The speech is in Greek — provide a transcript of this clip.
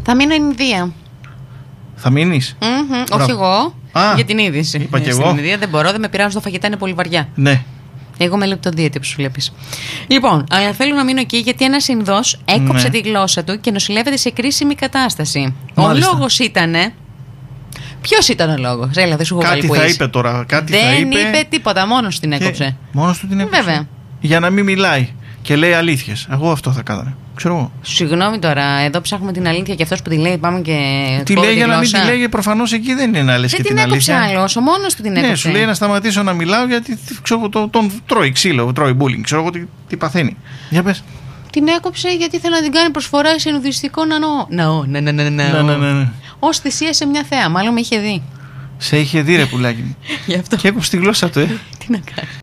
Θα μείνω Ινδία. Θα μείνεις? Όχι εγώ. Για την είδηση. Είπα και στην εγώ. Ινδία δεν μπορώ, δεν με πειράζουν τα φαγητά, είναι πολύ βαριά. Ναι. Εγώ με λεπτοδίαιτη, όπως βλέπεις. Λοιπόν, αλλά θέλω να μείνω εκεί γιατί ένας Ινδός έκοψε τη γλώσσα του και νοσηλεύεται σε κρίσιμη κατάσταση. Μάλιστα. Ο λόγος ήτανε. Ποιος ήταν ο λόγος? Έλα, δεν σου έχω Κάτι θα είπε τώρα. Δεν είπε τίποτα, μόνος την έκοψε. Μόνος του την έκοψε. Βέβαια. Για να μην μιλάει και λέει αλήθειες. Εγώ αυτό θα κάνανε. Ξέρω εγώ. Συγγνώμη τώρα, εδώ ψάχνουμε την αλήθεια και αυτός που τη λέει πάμε και. Τι λέει για να μην τη λέει, προφανώς εκεί δεν είναι να λες και την αλήθεια. Δεν την έκοψε άλλος, ο μόνος του την έκοψε. Ναι, σου λέει να σταματήσω να μιλάω γιατί ξέρω, τον τρώει ξύλο, τρώει bullying. Ξέρω εγώ τι παθαίνει. Για πες. Την έκοψε γιατί θέλει να την κάνει προσφορά σε νουδιστικό ναό. Ναι. Ως θυσία σε μια θέα, μάλλον με είχε δει. Σε είχε δει, ρε πουλάκι μου. Γι' αυτό. Και έκοψε τη γλώσσα του, Τι να κάνει.